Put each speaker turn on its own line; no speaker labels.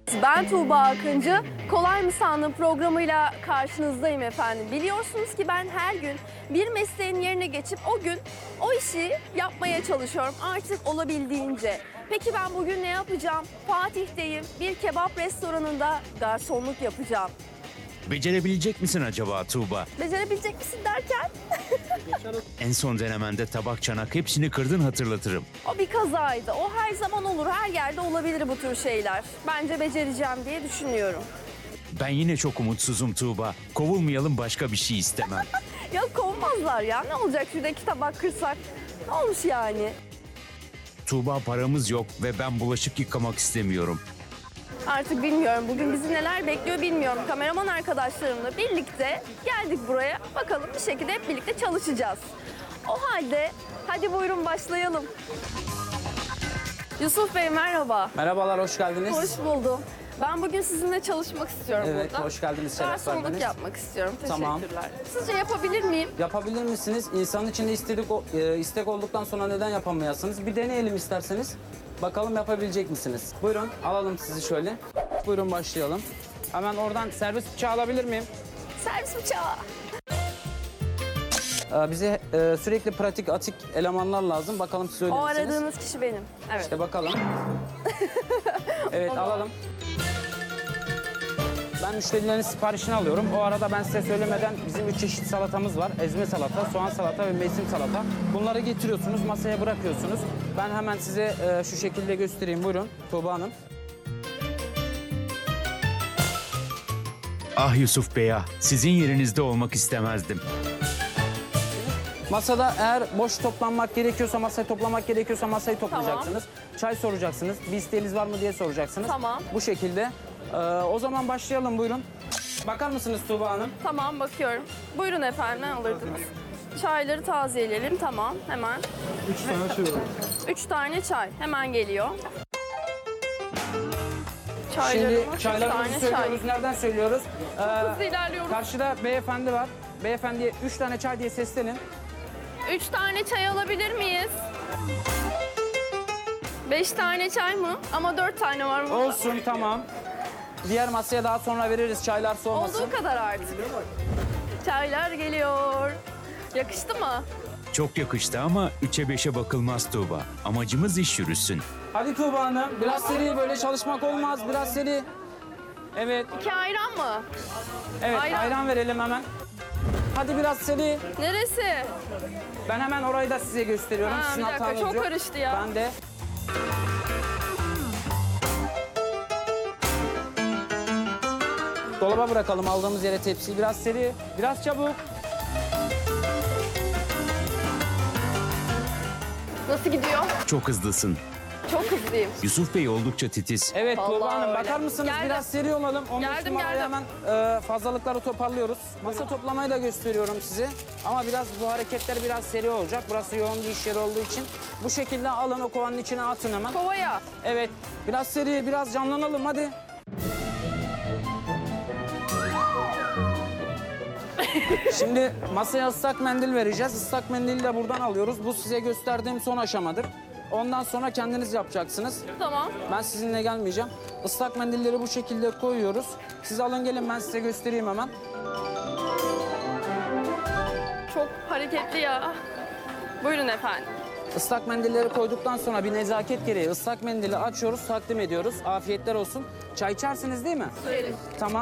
Ben Tuğba Akıncı. Kolay mı sandın programıyla karşınızdayım efendim. Biliyorsunuz ki ben her gün bir mesleğin yerine geçip o gün o işi yapmaya çalışıyorum artık olabildiğince. Peki ben bugün ne yapacağım? Fatih'teyim. Bir kebap restoranında garsonluk yapacağım.
Becerebilecek misin acaba Tuğba?
Becerebilecek misin derken?
En son denemende tabak çanak hepsini kırdın hatırlatırım.
O bir kazaydı. O her zaman olur. Her yerde olabilir bu tür şeyler. Bence becereceğim diye düşünüyorum.
Ben yine çok umutsuzum Tuğba. Kovulmayalım başka bir şey istemem.
Ya kovmazlar ya. Ne olacak şuradaki tabak kırsak? Ne olmuş yani?
Tuğba paramız yok ve ben bulaşık yıkamak istemiyorum.
Artık bilmiyorum. Bugün bizi neler bekliyor bilmiyorum. Kameraman arkadaşlarımla birlikte geldik buraya. Bakalım bir şekilde hep birlikte çalışacağız. O halde hadi buyurun başlayalım. Yusuf Bey merhaba.
Merhabalar, hoş geldiniz.
Hoş buldum. Ben bugün sizinle çalışmak istiyorum
Evet,
burada.
hoş geldiniz, şeref
Garsonluk
verdiniz.
yapmak istiyorum.
Tamam.
Teşekkürler. Sizce yapabilir miyim?
Yapabilir misiniz? İnsanın içinde istek olduktan sonra neden yapamayasınız? Bir deneyelim isterseniz. Bakalım yapabilecek misiniz? Buyurun, alalım sizi şöyle. Buyurun başlayalım. Hemen oradan servis bıçağı alabilir miyim?
Servis bıçağı.
Bize sürekli pratik, atik elemanlar lazım. Bakalım siz öyle
O
misiniz?
aradığınız kişi benim. Evet.
İşte bakalım. Evet, alalım. Ben müşterilerin siparişini alıyorum. O arada ben size söylemeden bizim 3 çeşit salatamız var. Ezme salata, soğan salata ve mevsim salata. Bunları getiriyorsunuz, masaya bırakıyorsunuz. Ben hemen size şu şekilde göstereyim. Buyurun Tuğba Hanım.
Ah Yusuf Bey ah, sizin yerinizde olmak istemezdim.
Masada eğer boş toplanmak gerekiyorsa, masayı toplamak gerekiyorsa masayı toplayacaksınız. Çay soracaksınız. Bir isteğiniz var mı diye soracaksınız.
Tamam.
Bu şekilde. O zaman başlayalım, buyurun. Bakar mısınız Tuğba Hanım?
Tamam bakıyorum. Buyurun efendim ne alırdınız? Çayları tazeleyelim tamam hemen.
3 tane şey var.
3 tane çay hemen geliyor.
Şimdi
Çaylarımız 3
çaylarımızı
tane çay.
söylüyoruz. Nereden söylüyoruz?
Hızlı ilerliyoruz.
Karşıda beyefendi var. Beyefendiye 3 tane çay diye seslenin.
3 tane çay alabilir miyiz? 5 tane çay mı? Ama 4 tane var burada.
Olsun, tamam. Diğer masaya daha sonra veririz, çaylar soğumasın.
Olduğu kadar artık. Çaylar geliyor. Yakıştı mı?
Çok yakıştı ama 3'e 5'e bakılmaz Tuğba. Amacımız iş yürüsün.
Hadi Tuğba Hanım, biraz seri, böyle çalışmak olmaz, biraz seri. Evet,
2 ayran mı?
evet,
Ayran.
ayran verelim hemen. Hadi biraz seri.
Neresi?
Ben hemen orayı da size gösteriyorum.
Ha,
Sizin
bir dakika,
hatanız
çok
yok.
karıştı ya.
Ben de. Dolaba bırakalım aldığımız yere tepsiyi. Biraz seri, biraz çabuk.
Nasıl gidiyor?
Çok hızlısın.
Çok hızlıyım.
Yusuf Bey oldukça titiz.
Evet
Vallahi
Tuğba Hanım,
öyle.
bakar mısınız?
Geldim.
Biraz seri olalım. 15
Geldim,
numaraya
geldim.
hemen fazlalıkları toparlıyoruz. Masa toplamayı da gösteriyorum size. Ama biraz bu hareketler biraz seri olacak. Burası yoğun bir iş yeri olduğu için. Bu şekilde alın, o kovanın içine atın hemen.
Kovaya.
Evet, biraz seri, biraz canlanalım hadi. Şimdi masaya ıslak mendil vereceğiz. Islak mendili de buradan alıyoruz. Bu size gösterdiğim son aşamadır. Ondan sonra kendiniz yapacaksınız.
Tamam.
Ben sizinle gelmeyeceğim. Islak mendilleri bu şekilde koyuyoruz. Siz alın gelin, ben size göstereyim hemen.
Çok hareketli ya. Buyurun efendim.
Islak mendilleri koyduktan sonra bir nezaket gereği ıslak mendili açıyoruz, takdim ediyoruz. Afiyetler olsun. Çay içersiniz değil mi?
Verin.
Tamam.